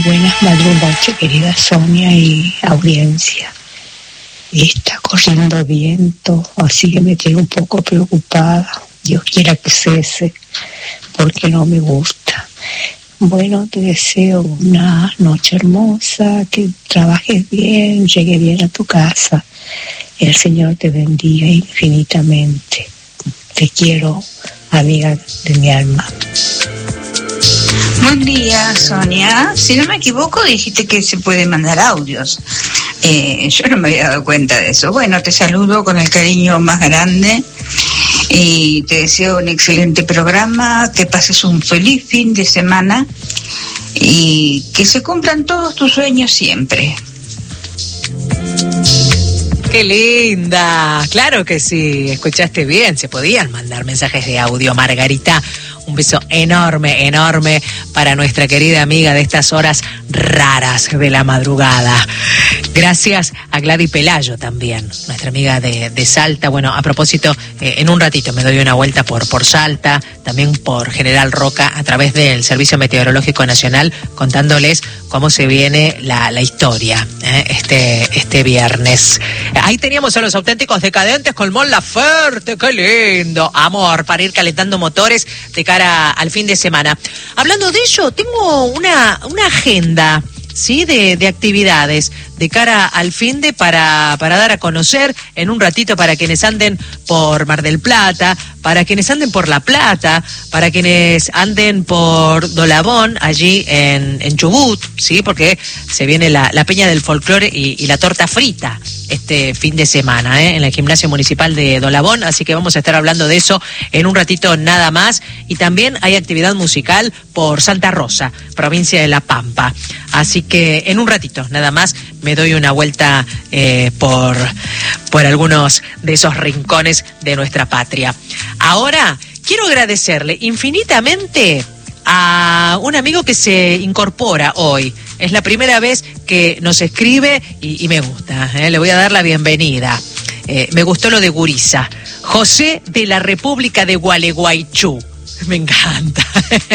buenas madrugadas, querida Sonia y audiencia. Está corriendo viento, así que me tiene un poco preocupada. Dios quiera que cese, porque no me gusta. Bueno, te deseo una noche hermosa, que trabajes bien, llegue bien a tu casa. El Señor te bendiga infinitamente. Te quiero, amiga de mi alma. Buen día, Sonia. Si no me equivoco, dijiste que se puede mandar audios. Yo no me había dado cuenta de eso. Bueno, te saludo con el cariño más grande y te deseo un excelente programa, que pases un feliz fin de semana y que se cumplan todos tus sueños siempre. ¡Qué linda! Claro que sí, escuchaste bien, se podían mandar mensajes de audio, Margarita. Un beso enorme, enorme para nuestra querida amiga de estas horas raras de la madrugada. Gracias a Gladys Pelayo también, nuestra amiga de Salta. Bueno, a propósito, en un ratito me doy una vuelta por Salta, también por General Roca, a través del Servicio Meteorológico Nacional, contándoles cómo se viene la historia este viernes. Ahí teníamos a los auténticos decadentes con Mon Laferte, qué lindo. Amor, para ir calentando motores de cara al fin de semana. Hablando de ello, tengo una agenda, ¿sí? De actividades de cara al finde para dar a conocer en un ratito para quienes anden por Mar del Plata, para quienes anden por La Plata, para quienes anden por Dolabón, allí en Chubut, ¿sí? Porque se viene la Peña del Folclore y la torta frita este fin de semana, en el Gimnasio Municipal de Dolabón, así que vamos a estar hablando de eso en un ratito nada más. Y también hay actividad musical por Santa Rosa, provincia de La Pampa, así que en un ratito nada más me doy una vuelta por algunos de esos rincones de nuestra patria. Ahora quiero agradecerle infinitamente a un amigo que se incorpora hoy. Es la primera vez que nos escribe y me gusta, le voy a dar la bienvenida. Me gustó lo de Gurisa. José de la República de Gualeguaychú. Me encanta.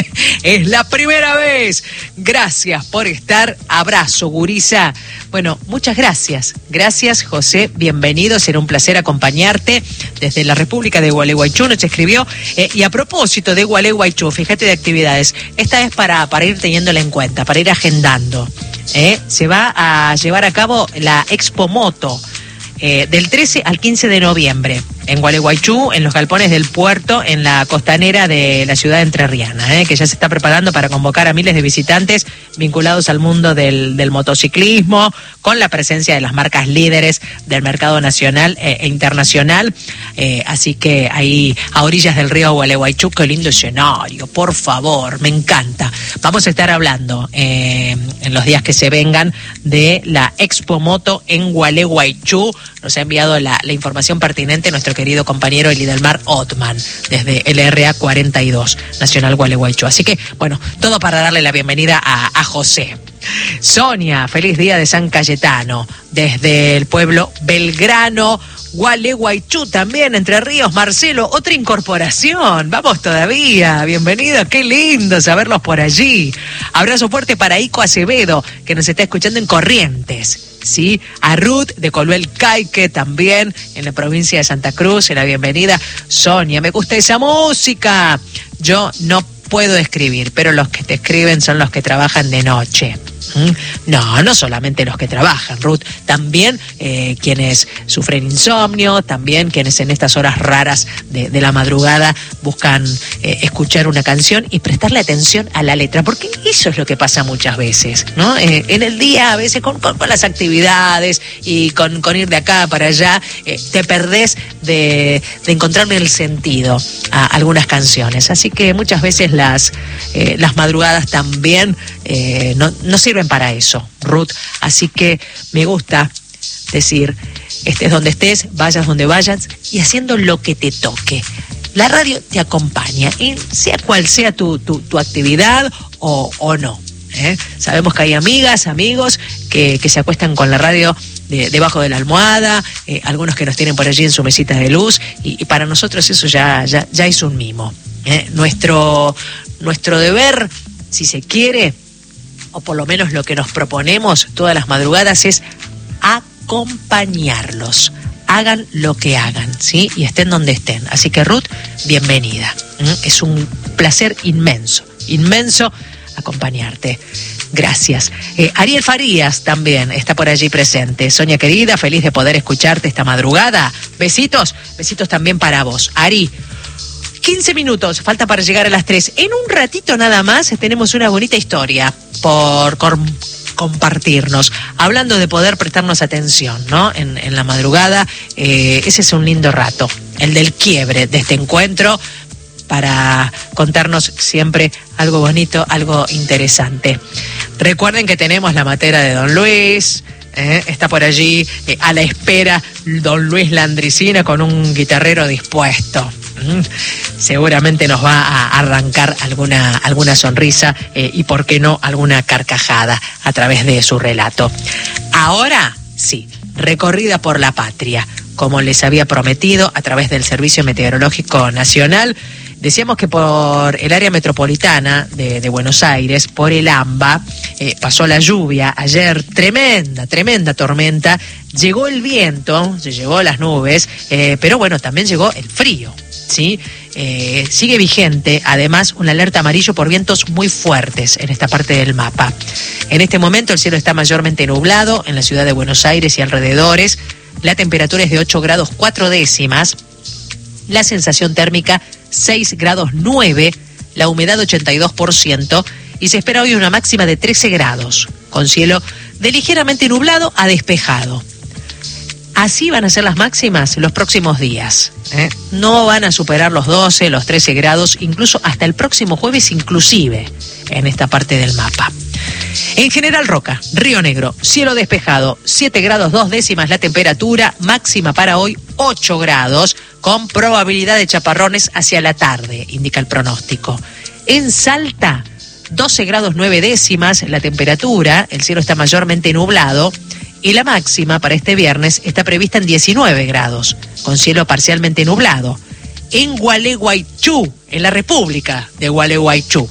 Es la primera vez. Gracias por estar. Abrazo, Gurisa. Bueno, muchas gracias. Gracias, José. Bienvenido. Será un placer acompañarte desde la República de Gualeguaychú. Nos escribió. Y a propósito de Gualeguaychú, fíjate de actividades. Esta es para ir teniéndola en cuenta, para ir agendando. Se va a llevar a cabo la Expo Moto. Del 13 al 15 de noviembre en Gualeguaychú, en los galpones del puerto, en la costanera de la ciudad entrerriana, que ya se está preparando para convocar a miles de visitantes vinculados al mundo del motociclismo, con la presencia de las marcas líderes del mercado nacional e internacional. Así que ahí a orillas del río Gualeguaychú, qué lindo escenario, por favor, me encanta. Vamos a estar hablando en los días que se vengan de la Expo Moto en Gualeguaychú. Nos ha enviado la información pertinente nuestro querido compañero Elidelmar Otman desde LRA 42 Nacional Gualeguaychú. Así que, bueno, todo para darle la bienvenida a José. Sonia, feliz día de San Cayetano desde el pueblo Belgrano, Gualeguaychú también, Entre Ríos. Marcelo, otra incorporación, vamos todavía, bienvenido, qué lindo saberlos por allí. Abrazo fuerte para Ico Acevedo, que nos está escuchando en Corrientes. Sí, a Ruth de Coluel Caique también en la provincia de Santa Cruz, la bienvenida. Sonia, me gusta esa música. Yo no puedo escribir, pero los que te escriben son los que trabajan de noche. No solamente los que trabajan, Ruth, también quienes sufren insomnio, también quienes en estas horas raras de la madrugada buscan escuchar una canción y prestarle atención a la letra, porque eso es lo que pasa muchas veces, ¿no? En el día, a veces con las actividades y con ir de acá para allá, te perdés de encontrarle el sentido a algunas canciones, así que muchas veces las madrugadas también no sirven para eso, Ruth. Así que me gusta decir, estés donde estés, vayas donde vayas y haciendo lo que te toque. La radio te acompaña, y sea cual sea tu actividad o no. Sabemos que hay amigas, amigos que se acuestan con la radio debajo de la almohada, algunos que nos tienen por allí en su mesita de luz, y para nosotros eso ya es un mimo. Nuestro deber, si se quiere, o por lo menos lo que nos proponemos todas las madrugadas, es acompañarlos. Hagan lo que hagan, ¿sí? Y estén donde estén. Así que Ruth, bienvenida. Es un placer inmenso acompañarte. Gracias. Ariel Farías también está por allí presente. Sonia querida, feliz de poder escucharte esta madrugada. Besitos también para vos. Ari, 15 minutos, falta para llegar a las 3. En un ratito nada más tenemos una bonita historia por compartirnos. Hablando de poder prestarnos atención, ¿no? En la madrugada, ese es un lindo rato, el del quiebre de este encuentro, para contarnos siempre algo bonito, algo interesante. Recuerden que tenemos la matera de Don Luis, está por allí a la espera Don Luis Landricina con un guitarrero dispuesto. Seguramente nos va a arrancar alguna sonrisa y por qué no alguna carcajada a través de su relato. Ahora sí, recorrida por la patria, como les había prometido a través del Servicio Meteorológico Nacional. Decíamos que por el área metropolitana de Buenos Aires, por el AMBA, pasó la lluvia. Ayer tremenda tormenta. Llegó el viento, se llevó las nubes, pero bueno, también llegó el frío, ¿sí? Sigue vigente, además, una alerta amarillo por vientos muy fuertes en esta parte del mapa. En este momento el cielo está mayormente nublado en la ciudad de Buenos Aires y alrededores. La temperatura es de 8 grados 4 décimas. La sensación térmica 6 grados 9, la humedad 82%, y se espera hoy una máxima de 13 grados, con cielo de ligeramente nublado a despejado. Así van a ser las máximas los próximos días. No van a superar los 12, los 13 grados, incluso hasta el próximo jueves inclusive, en esta parte del mapa. En General Roca, Río Negro, cielo despejado, 7 grados 2 décimas la temperatura, máxima para hoy 8 grados, con probabilidad de chaparrones hacia la tarde, indica el pronóstico. En Salta, 12 grados 9 décimas la temperatura, el cielo está mayormente nublado, y la máxima para este viernes está prevista en 19 grados, con cielo parcialmente nublado. En Gualeguaychú, en la República de Gualeguaychú,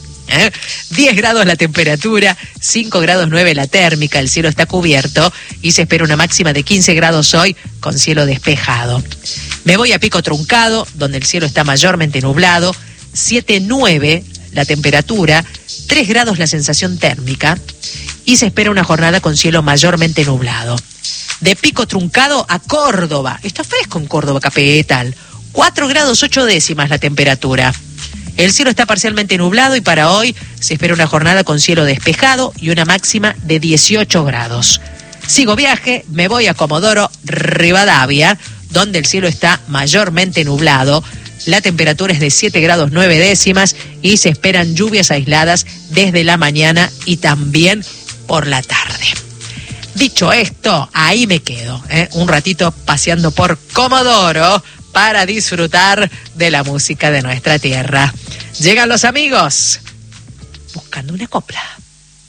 10 grados la temperatura, 5 grados 9 la térmica, el cielo está cubierto y se espera una máxima de 15 grados hoy con cielo despejado. Me voy a Pico Truncado, donde el cielo está mayormente nublado, 7,9 la temperatura, 3 grados la sensación térmica y se espera una jornada con cielo mayormente nublado. De Pico Truncado a Córdoba, está fresco en Córdoba capital, 4 grados 8 décimas la temperatura. El cielo está parcialmente nublado y para hoy se espera una jornada con cielo despejado y una máxima de 18 grados. Sigo viaje, me voy a Comodoro Rivadavia, donde el cielo está mayormente nublado. La temperatura es de 7 grados 9 décimas y se esperan lluvias aisladas desde la mañana y también por la tarde. Dicho esto, ahí me quedo, un ratito paseando por Comodoro para disfrutar de la música de nuestra tierra. Llegan los amigos buscando una copla.